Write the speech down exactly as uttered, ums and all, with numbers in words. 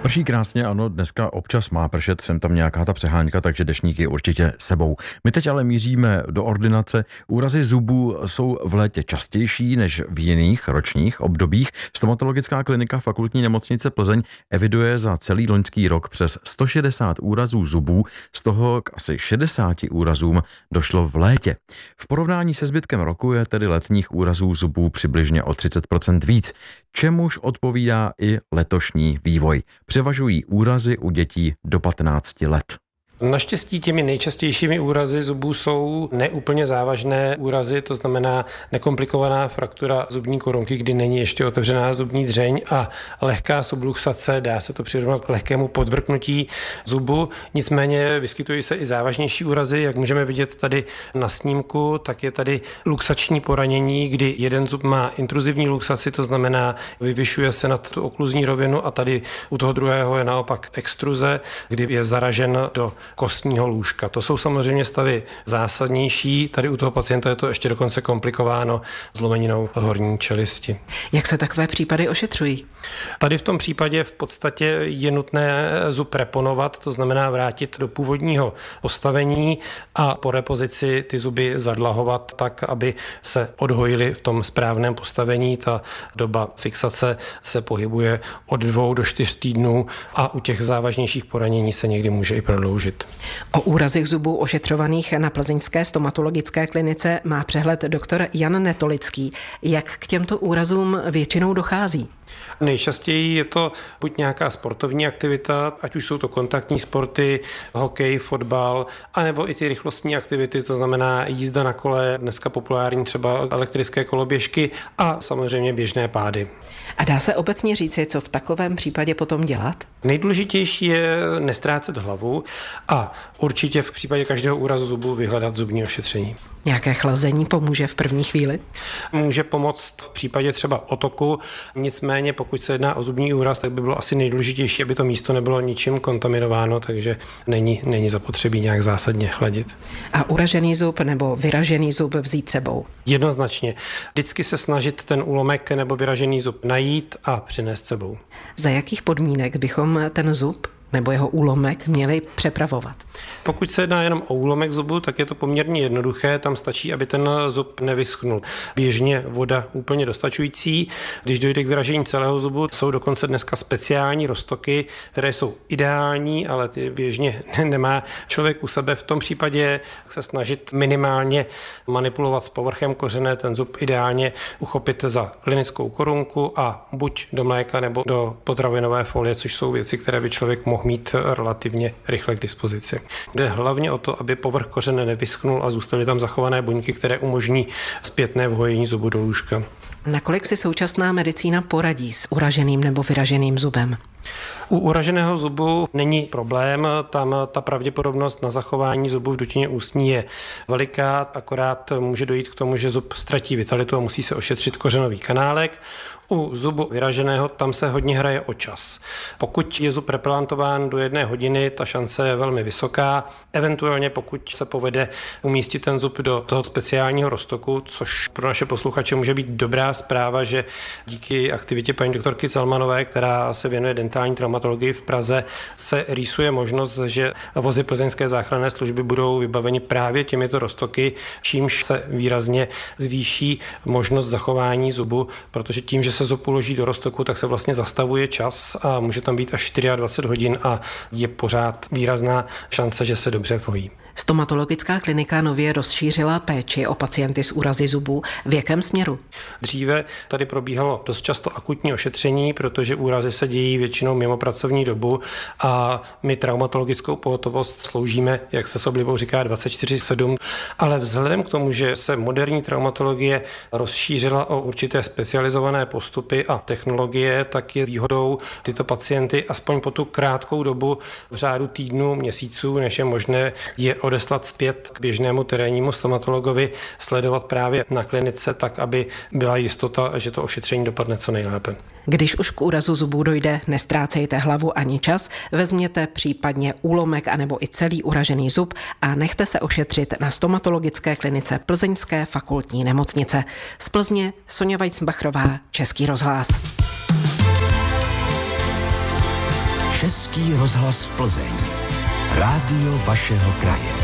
Prší krásně, ano, dneska občas má pršet, sem tam nějaká ta přehánka, takže deštník je určitě sebou. My teď ale míříme do ordinace. Úrazy zubů jsou v létě častější než v jiných ročních obdobích. Stomatologická klinika Fakultní nemocnice Plzeň eviduje za celý loňský rok přes sto šedesát úrazů zubů, z toho k asi šedesáti úrazům došlo v létě. V porovnání se zbytkem roku je tedy letních úrazů zubů přibližně o třicet procent víc, čemuž odpovídá i letošní vývoj. Převažují úrazy u dětí do patnácti let. Naštěstí těmi nejčastějšími úrazy zubů jsou neúplně závažné úrazy, to znamená nekomplikovaná fraktura zubní korunky, kdy není ještě otevřená zubní dřeň, a lehká subluxace, dá se to přirovnat k lehkému podvrknutí zubu. Nicméně vyskytují se i závažnější úrazy, jak můžeme vidět tady na snímku, tak je tady luxační poranění, kdy jeden zub má intruzivní luxaci, to znamená vyvyšuje se nad tu okluzní rovinu, a tady u toho druhého je naopak extruze, kdy je zaražen do kostního lůžka. To jsou samozřejmě stavy zásadnější. Tady u toho pacienta je to ještě dokonce komplikováno zlomeninou horní čelisti. Jak se takové případy ošetřují? Tady v tom případě v podstatě je nutné zub reponovat, to znamená vrátit do původního postavení a po repozici ty zuby zadlahovat tak, aby se odhojily v tom správném postavení. Ta doba fixace se pohybuje od dvou do čtyř týdnů a u těch závažnějších poranění se někdy může i prodloužit. O úrazech zubů ošetřovaných na plzeňské stomatologické klinice má přehled doktor Jan Netolický. Jak k těmto úrazům většinou dochází? Nejčastěji je to buď nějaká sportovní aktivita, ať už jsou to kontaktní sporty, hokej, fotbal, anebo i ty rychlostní aktivity, to znamená jízda na kole, dneska populární třeba elektrické koloběžky a samozřejmě běžné pády. A dá se obecně říci, co v takovém případě potom dělat? Nejdůležitější je nestrácet hlavu a určitě v případě každého úrazu zubu vyhledat zubní ošetření. Nějaké chlazení pomůže v první chvíli? Může pomoct v případě třeba otoku, nicméně pokud se jedná o zubní úraz, tak by bylo asi nejdůležitější, aby to místo nebylo ničím kontaminováno, takže není, není zapotřebí nějak zásadně chladit. A uražený zub nebo vyražený zub vzít sebou? Jednoznačně. Vždycky se snažit ten úlomek nebo vyražený zub najít a přinést sebou. Za jakých podmínek bychom ten zub nebo jeho úlomek měli přepravovat? Pokud se jedná jenom o úlomek zubu, tak je to poměrně jednoduché, tam stačí, aby ten zub nevyschnul. Běžně voda úplně dostačující. Když dojde k vyražení celého zubu, jsou dokonce dneska speciální roztoky, které jsou ideální, ale ty běžně nemá člověk u sebe. V tom případě se snažit minimálně manipulovat s povrchem kořene, ten zub ideálně uchopit za klinickou korunku a buď do mléka nebo do potravinové folie, což jsou věci, které by člověk mohl mít relativně rychle k dispozici. Jde hlavně o to, aby povrch kořene nevyschnul a zůstaly tam zachované buňky, které umožní zpětné vhojení zubu do lůžka. Nakolik si současná medicína poradí s uraženým nebo vyraženým zubem? U uraženého zubu není problém, tam ta pravděpodobnost na zachování zubu v dutině ústní je veliká, akorát může dojít k tomu, že zub ztratí vitalitu a musí se ošetřit kořenový kanálek. U zubu vyraženého tam se hodně hraje o čas. Pokud je zub replantován do jedné hodiny, ta šance je velmi vysoká. Eventuálně pokud se povede umístit ten zub do toho speciálního roztoku, což pro naše posluchače může být dobrá zpráva, že díky aktivitě paní doktorky Zelmanové, která se věnuje dentální traumatologii v Praze, se rýsuje možnost, že vozy plzeňské záchranné služby budou vybaveni právě těmito roztoky, čímž se výrazně zvýší možnost zachování zubu, protože tím, že se zub uloží do roztoku, tak se vlastně zastavuje čas a může tam být až dvacet čtyři hodin a je pořád výrazná šance, že se dobře vhojí. Stomatologická klinika nově rozšířila péči o pacienty s úrazy zubů. V jakém směru? Dříve tady probíhalo dost často akutní ošetření, protože úrazy se dějí většinou mimo pracovní dobu a my traumatologickou pohotovost sloužíme, jak se s oblibou říká, dvacet čtyři sedm, ale vzhledem k tomu, že se moderní traumatologie rozšířila o určité specializované postupy a technologie, tak je výhodou tyto pacienty aspoň po tu krátkou dobu v řádu týdnů, měsíců, než je možné je odeslat zpět k běžnému terénnímu stomatologovi, sledovat právě na klinice tak, aby byla jistota, že to ošetření dopadne co nejlépe. Když už k úrazu zubů dojde, nestrácejte hlavu ani čas, vezměte případně úlomek anebo i celý uražený zub a nechte se ošetřit na stomatologické klinice Plzeňské fakultní nemocnice. Z Plzně Sonja Weissbachrová, Český rozhlas. Český rozhlas Plzeň. Rádio vašeho kraje.